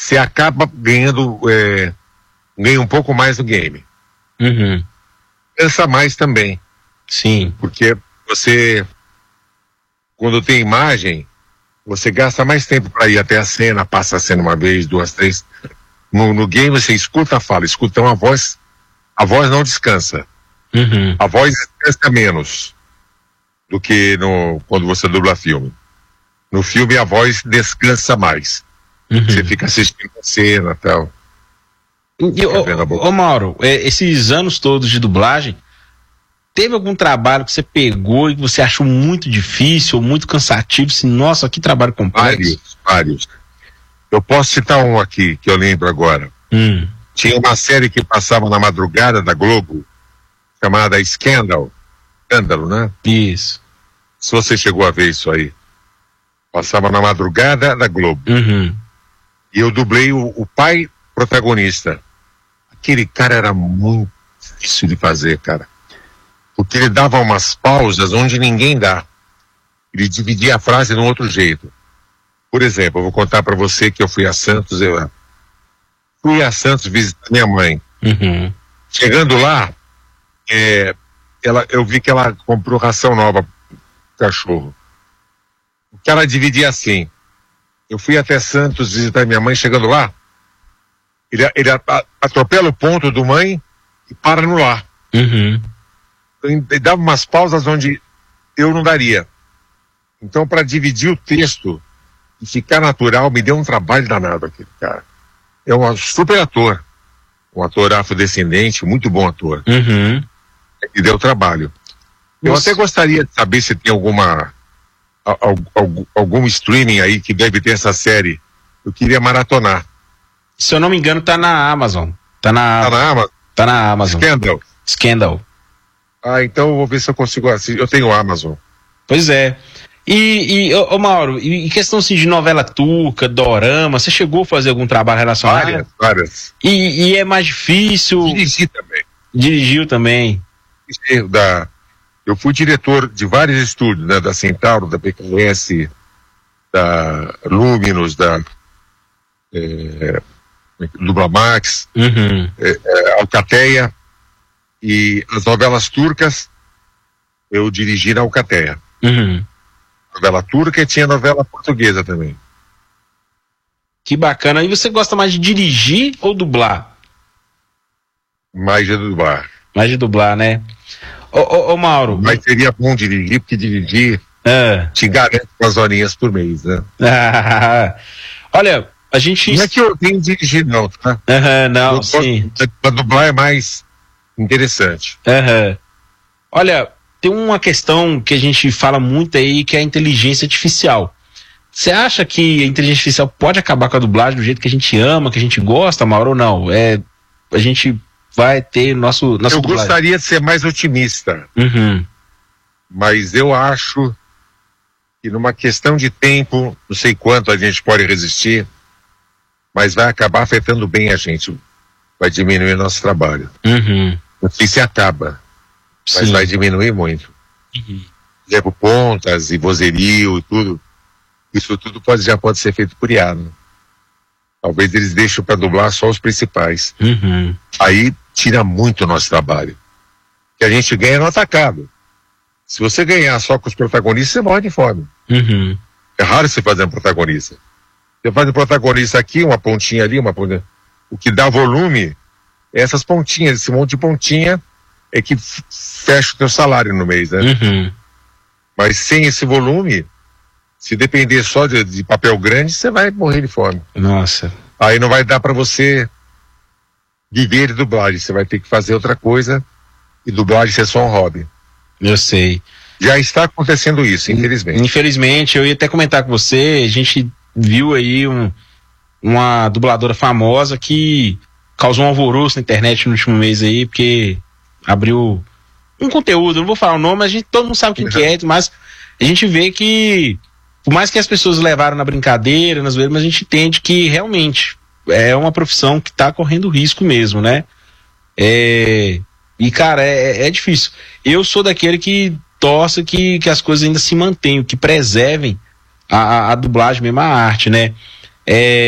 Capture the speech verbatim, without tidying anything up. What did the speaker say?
você acaba ganhando, é, ganha um pouco mais no game. Uhum. Cansa mais também. Sim. Porque você, quando tem imagem, você gasta mais tempo para ir até a cena, passa a cena uma vez, duas, três. No, no game você escuta a fala, escuta uma voz, a voz não descansa. Uhum. A voz descansa menos do que no, quando você dubla filme. No filme a voz descansa mais. Uhum. Você fica assistindo a cena e tal. E, ô, ô Mauro, esses anos todos de dublagem, teve algum trabalho que você pegou e que você achou muito difícil ou muito cansativo? Assim, nossa, que trabalho complexo. Vários, vários. Eu posso citar um aqui, que eu lembro agora. Hum. Tinha uma série que passava na madrugada da Globo, chamada Scandal. Escândalo, né? Isso. Se você chegou a ver isso aí. Passava na madrugada da Globo. Uhum. E eu dublei o, o pai protagonista. Aquele cara era muito difícil de fazer, cara. Porque ele dava umas pausas onde ninguém dá. Ele dividia a frase de um outro jeito. Por exemplo, eu vou contar para você que eu fui a Santos, eu fui a Santos visitar minha mãe. Uhum. Chegando lá, é, ela, eu vi que ela comprou ração nova pro cachorro. O que ela dividia assim. Eu fui até Santos visitar minha mãe, chegando lá, ele, ele atropela o ponto do mãe e para no lá. Uhum. Ele dava umas pausas onde eu não daria. Então, para dividir o texto e ficar natural, me deu um trabalho danado aquele cara. É um super ator. Um ator afrodescendente, muito bom ator. Uhum. E deu trabalho. Eu Nossa. até gostaria de saber se tem alguma algum, algum streaming aí que deve ter essa série. Eu queria maratonar. Se eu não me engano, tá na Amazon. Tá na, Tá na Amazon? Tá na Amazon. Scandal. Scandal. Ah, então eu vou ver se eu consigo assistir. Eu tenho Amazon. Pois é. E, e ô, ô Mauro, e questão assim de novela turca, dorama, você chegou a fazer algum trabalho relacionado? Várias, várias. E, e é mais difícil? Dirigi também. Dirigiu também. Da, eu fui diretor de vários estúdios, né? Da Centauro, da B K S, da Luminous, da é, Dublamax, Uhum. é, é, Alcateia, e as novelas turcas eu dirigi na Alcateia. Uhum. Novela turca e tinha novela portuguesa também. Que bacana. E você gosta mais de dirigir ou dublar? Mais de dublar. Mais de dublar, né? Ô, ô, ô Mauro. Mas seria bom dirigir, porque dirigir Ah. te garante umas horinhas por mês, né? Olha, a gente... Não é que eu tenho de dirigir não, tá? Uhum, não, eu, sim. Para dublar é mais interessante. Uhum. Olha, tem uma questão que a gente fala muito aí, que é a inteligência artificial. Você acha que a inteligência artificial pode acabar com a dublagem do jeito que a gente ama, que a gente gosta, Mauro, ou não? É, a gente vai ter nosso... nosso eu dublagem. gostaria de ser mais otimista. Uhum. Mas eu acho que numa questão de tempo, não sei quanto a gente pode resistir, mas vai acabar afetando bem a gente. Vai diminuir nosso trabalho. Uhum. Não sei se acaba, mas Sim. vai diminuir muito. Uhum. Por exemplo, pontas e vozerio e tudo, isso tudo pode, já pode ser feito por I A. Né? Talvez eles deixem para dublar só os principais. Uhum. Aí tira muito o nosso trabalho. Que a gente ganha no atacado. Se você ganhar só com os protagonistas, você morre de fome. Uhum. É raro você fazer um protagonista. Você faz um protagonista aqui, uma pontinha ali, uma pontinha. O que dá volume é essas pontinhas, esse monte de pontinha é que f- fecha o teu salário no mês, né? Uhum. Mas sem esse volume, se depender só de, de papel grande, você vai morrer de fome. Nossa. Aí não vai dar para você viver de dublagem, você vai ter que fazer outra coisa e dublagem ser só um hobby. Eu sei. Já está acontecendo isso, infelizmente. Infelizmente, eu ia até comentar com você, a gente viu aí um, uma dubladora famosa que causou um alvoroço na internet no último mês aí, porque abriu um conteúdo, não vou falar o nome, mas a gente, todo mundo sabe quem que é, mas a gente vê que, por mais que as pessoas levaram na brincadeira, nas vezes, mas a gente entende que realmente é uma profissão que está correndo risco mesmo, né? É, e, cara, é, é difícil. Eu sou daquele que torce que, que as coisas ainda se mantenham, que preservem a, a, a dublagem mesmo, a arte, né? É,